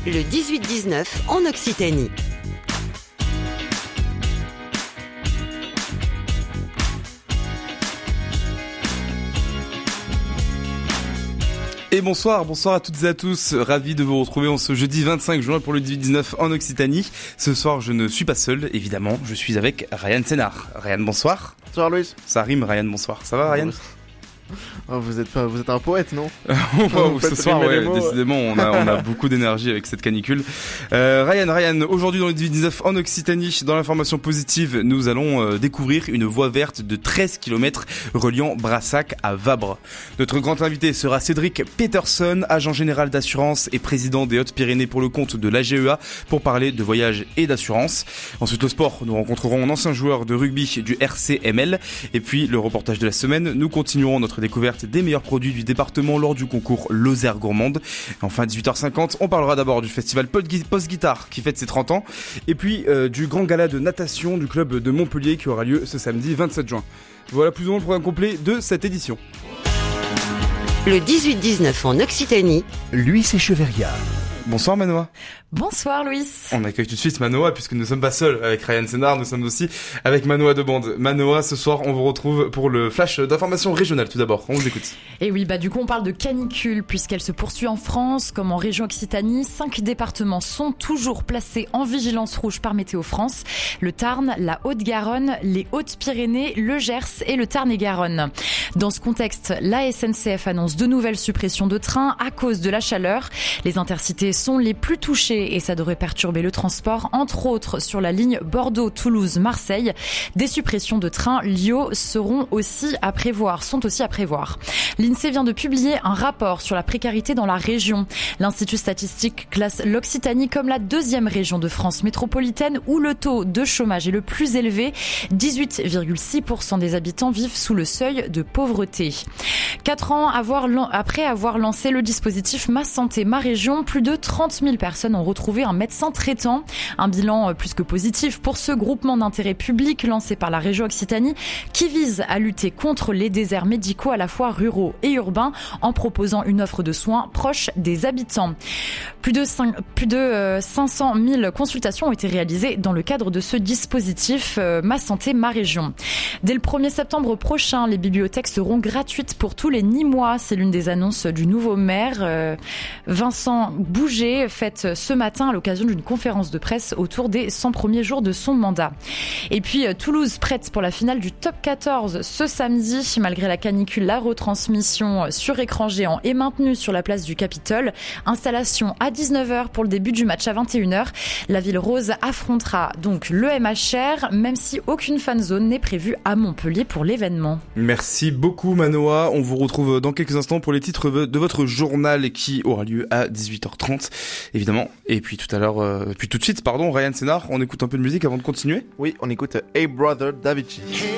le 18-19 en Occitanie. Et bonsoir à toutes et à tous, ravi de vous retrouver en ce jeudi 25 juin pour le 18-19 en Occitanie. Ce soir je ne suis pas seul, évidemment, je suis avec Ryan Sénard. Ryan, bonsoir. Bonsoir Louis. Ça rime Ryan, bonsoir. Ça va Ryan? Oh, vous êtes un poète, non? Ce soir, ouais, décidément, on a beaucoup d'énergie avec cette canicule. Ryan, aujourd'hui dans le 18-19 en Occitanie, dans l'information positive, nous allons découvrir une voie verte de 13 km reliant Brassac à Vabre. Notre grand invité sera Cédric Peterson, agent général d'assurance et président des Hautes-Pyrénées pour le compte de l'AGEA, pour parler de voyage et d'assurance. Ensuite, au sport, nous rencontrerons un ancien joueur de rugby du RCML. Et puis, le reportage de la semaine, nous continuerons notre découverte des meilleurs produits du département lors du concours Lozère Gourmande. Et enfin, 18h50, on parlera d'abord du festival Post Guitare qui fête ses 30 ans, et puis du grand gala de natation du club de Montpellier qui aura lieu ce samedi 27 juin. Voilà plus ou moins le programme complet de cette édition. Le 18-19 en Occitanie, Louis Echeverria. Bonsoir Manoa. Bonsoir Louis. On accueille tout de suite Manoa, puisque nous ne sommes pas seuls avec Ryan Sénard, nous sommes aussi avec Manoa de Bande. Manoa, ce soir on vous retrouve pour le flash d'information régionale tout d'abord, on vous écoute. Et oui, du coup on parle de canicule puisqu'elle se poursuit en France comme en région Occitanie. 5 départements sont toujours placés en vigilance rouge par Météo France. Le Tarn, la Haute-Garonne, les Hautes-Pyrénées, le Gers et le Tarn-et-Garonne. Dans ce contexte, la SNCF annonce de nouvelles suppressions de trains à cause de la chaleur. Les intercités sont les plus touchés et ça devrait perturber le transport, entre autres sur la ligne Bordeaux-Toulouse-Marseille. Des suppressions de trains LIO sont aussi à prévoir. L'INSEE vient de publier un rapport sur la précarité dans la région. L'Institut statistique classe l'Occitanie comme la 2e région de France métropolitaine où le taux de chômage est le plus élevé. 18,6% des habitants vivent sous le seuil de pauvreté. 4 ans après avoir lancé le dispositif Ma Santé, Ma Région, plus de 30 000 personnes ont retrouvé un médecin traitant. Un bilan plus que positif pour ce groupement d'intérêt public lancé par la région Occitanie qui vise à lutter contre les déserts médicaux à la fois ruraux et urbains en proposant une offre de soins proche des habitants. Plus de 500 000 consultations ont été réalisées dans le cadre de ce dispositif Ma Santé, Ma Région. Dès le 1er septembre prochain, les bibliothèques seront gratuites pour tous les Nîmois. C'est l'une des annonces du nouveau maire Vincent Bouget, faite ce matin à l'occasion d'une conférence de presse autour des 100 premiers jours de son mandat. Et puis Toulouse prête pour la finale du Top 14 ce samedi. Malgré la canicule, la retransmission sur écran géant est maintenue sur la place du Capitole. Installation à 19h pour le début du match à 21h. La Ville Rose affrontera donc le MHR, même si aucune fanzone n'est prévue à Montpellier pour l'événement. Merci beaucoup Manoa, on vous retrouve dans quelques instants pour les titres de votre journal qui aura lieu à 18h30 évidemment. Et puis tout de suite, Ryan Sénard, on écoute un peu de musique avant de continuer. Oui, on écoute Hey Brother d'Avicii.